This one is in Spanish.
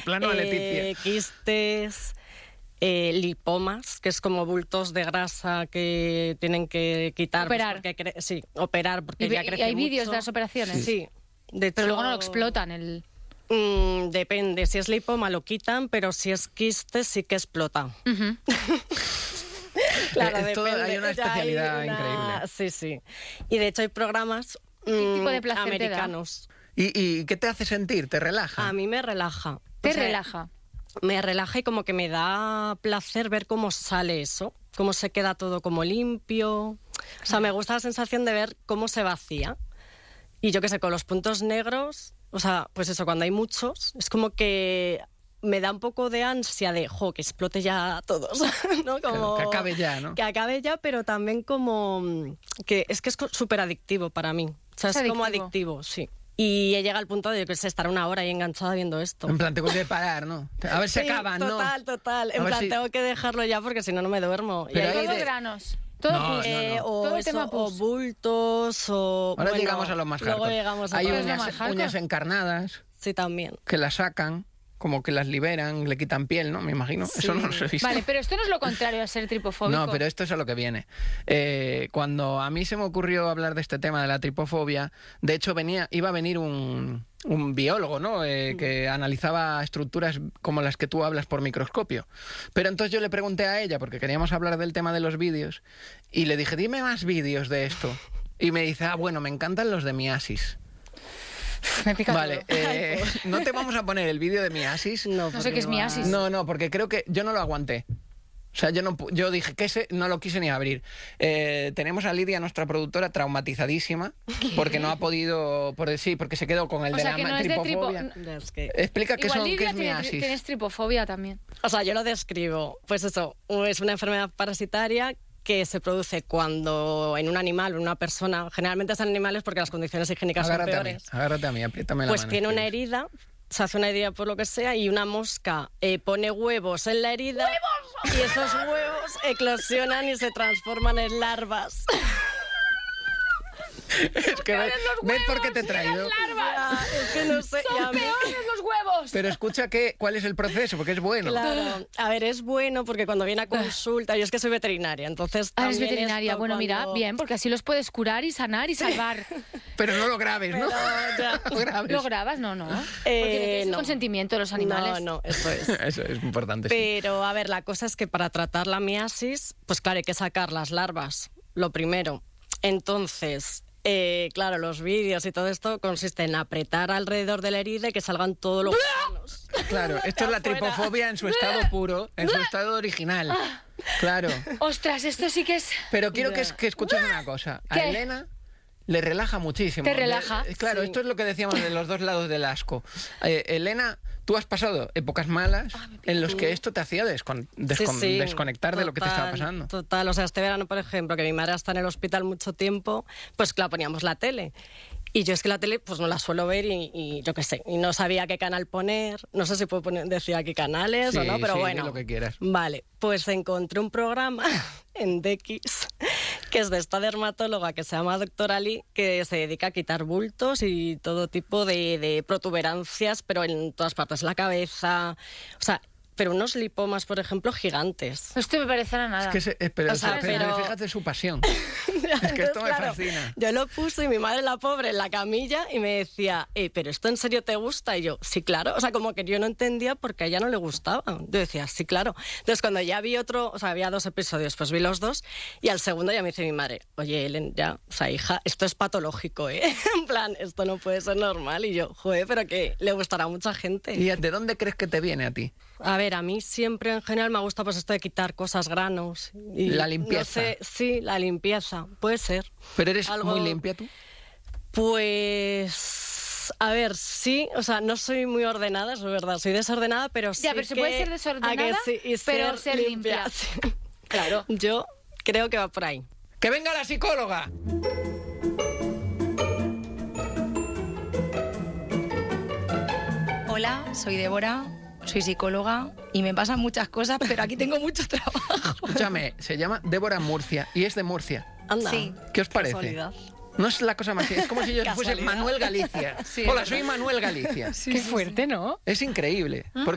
plano a Leticia. Quistes, lipomas, que es como bultos de grasa que tienen que quitar. Operar. Pues operar, porque ya crece ¿Y hay mucho. vídeos de las operaciones? Sí. De Pero hecho, luego no lo explotan el... Depende, si es lipoma lo quitan, pero si es quiste sí que explota. Claro, depende. Hay una especialidad increíble. Sí, sí. Y de hecho hay programas ¿Qué tipo de placer te da? americanos. ¿Y qué te hace sentir? ¿Te relaja? A mí me relaja. ¿Te O sea, relaja? Me relaja y como que me da placer ver cómo sale eso, cómo se queda todo como limpio. O sea, me gusta la sensación de ver cómo se vacía. Y yo qué sé, con los puntos negros, o sea, pues eso, cuando hay muchos, es como que me da un poco de ansia de, que explote ya todos, ¿no? Como, que acabe ya, ¿no? Que acabe ya, pero también como que es súper adictivo para mí. O sea, es como adictivo, sí. Y he llegado al punto de, yo qué sé, estar una hora ahí enganchada viendo esto. En plan, tengo que parar, ¿no? A ver si acaban, ¿no? Total. En plan, tengo que dejarlo ya porque si no, no me duermo. Pero hay todos granos. Todo o bultos, o... Ahora llegamos a lo más hardcore. Llegamos a hay todo. uñas encarnadas. Sí, también. Que las sacan, como que las liberan, le quitan piel, ¿no? Me imagino. Sí. Eso no lo he visto. Vale, pero esto no es lo contrario a ser tripofóbico. No, pero esto es a lo que viene. Cuando a mí se me ocurrió hablar de este tema de la tripofobia, de hecho iba a venir un biólogo, ¿no? Que analizaba estructuras como las que tú hablas por microscopio. Pero entonces yo le pregunté a ella, porque queríamos hablar del tema de los vídeos, y le dije, dime más vídeos de esto. Y me dice, bueno, me encantan los de miasis. Me pica vale, no te vamos a poner el vídeo de miasis. No sé qué es miasis. No, porque creo que yo no lo aguanté. O sea, yo dije que no lo quise ni abrir. Tenemos a Lidia, nuestra productora, traumatizadísima, porque no ha podido, porque se quedó con el de la tripofobia. Explica qué es miasis. Tienes tripofobia también. O sea, yo lo describo. Pues eso, es una enfermedad parasitaria que se produce cuando en un animal o en una persona, generalmente son animales porque las condiciones higiénicas son peores. Agárrate a mí, apriétame la mano. Pues tiene una herida, se hace una herida por lo que sea y una mosca pone huevos en la herida. ¡Huevos! Y esos huevos eclosionan y se transforman en larvas. Es que ves por qué te he traído. Es que no sé. Son peores los huevos. Pero escucha cuál es el proceso, porque es bueno. Claro. A ver, es bueno porque cuando viene a consulta, yo es que soy veterinaria, entonces eres veterinaria. Bueno, mira, bien, porque así los puedes curar y sanar y salvar. Pero no lo grabes, ¿no? ¿Lo grabas? No. Porque no. Consentimiento de los animales. No, eso es. Eso es importante. Pero, a ver, la cosa es que para tratar la miasis, pues claro, hay que sacar las larvas, lo primero. Entonces, claro, los vídeos y todo esto consiste en apretar alrededor de la herida y que salgan todos los gusanos. Claro, esto es la tripofobia en su estado puro, en su estado original. Claro. Ostras, esto sí que es... Pero quiero que escuches una cosa. A Elena le relaja muchísimo. ¿Te relaja? Claro, sí. Esto es lo que decíamos de los dos lados del asco. Elena, tú has pasado épocas malas en los que esto te hacía desconectar total, de lo que te estaba pasando. Total, o sea, este verano, por ejemplo, que mi madre está en el hospital mucho tiempo, pues claro, poníamos la tele. Y yo es que la tele pues no la suelo ver y yo qué sé, y no sabía qué canal poner, no sé si puedo decir aquí canales o no, pero bueno. lo que quieras. Vale, pues encontré un programa en DX que es de esta dermatóloga que se llama Doctora Lee, que se dedica a quitar bultos y todo tipo de protuberancias, pero en todas partes, la cabeza, o sea... Pero unos lipomas, por ejemplo, gigantes. Esto me parecerá nada. Es que pero fíjate su pasión. Es que esto me fascina. Yo lo puse y mi madre, la pobre, en la camilla y me decía, ¿pero esto en serio te gusta? Y yo, sí, claro. O sea, como que yo no entendía por qué a ella no le gustaba. Yo decía, sí, claro. Entonces, cuando ya vi había 2 episodios, pues vi los 2 y al segundo ya me dice mi madre, oye, Ellen, hija, esto es patológico, ¿eh? En plan, esto no puede ser normal. Y yo, pero que le gustará a mucha gente. ¿Y de dónde crees que te viene a ti? A ver, a mí siempre en general me gusta pues esto de quitar cosas, granos. Y la limpieza. No sé, sí, la limpieza, puede ser. ¿Pero eres muy limpia tú? Pues... A ver, sí, o sea, no soy muy ordenada, es verdad, soy desordenada, pero sí. Ya, pero se puede ser desordenada, pero ser limpia. Sí. Claro. Yo creo que va por ahí. ¡Que venga la psicóloga! Hola, soy Débora, soy psicóloga y me pasan muchas cosas, pero aquí tengo mucho trabajo. Escúchame, se llama Débora Murcia y es de Murcia. Anda, sí. ¿Qué os parece? Casualidad. No es la cosa más... Es como si yo fuese Manuel Galicia. Sí, Hola, soy Manuel Galicia. Qué fuerte, ¿no? Es increíble.